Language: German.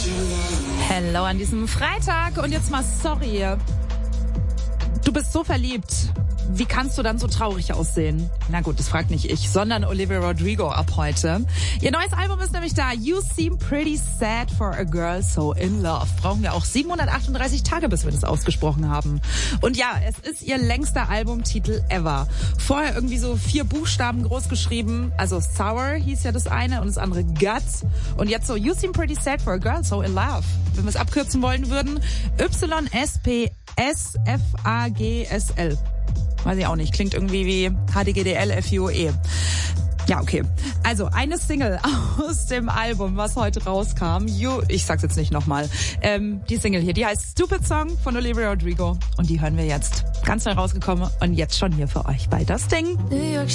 Hello an diesem Freitag und jetzt mal sorry. Du bist so verliebt. Wie kannst du dann so traurig aussehen? Na gut, das fragt nicht ich, sondern Olivia Rodrigo ab heute. Ihr neues Album ist nämlich da. You seem pretty sad for a girl so in love. Brauchen wir auch 738 Tage, bis wir das ausgesprochen haben. Und ja, es ist ihr längster Albumtitel ever. Vorher irgendwie so 4 Buchstaben groß geschrieben. Also Sour hieß ja das eine und das andere Guts. Und jetzt so You seem pretty sad for a girl so in love. Wenn wir es abkürzen wollen würden, YSPSFAGSL. Weiß ich auch nicht. Klingt irgendwie wie HDGDL-FUE. Ja, okay. Also eine Single aus dem Album, was heute rauskam. Ich sag's jetzt nicht nochmal. Die Single hier, die heißt Stupid Song von Olivia Rodrigo. Und die hören wir jetzt. Ganz neu rausgekommen und jetzt schon hier für euch bei Das Ding.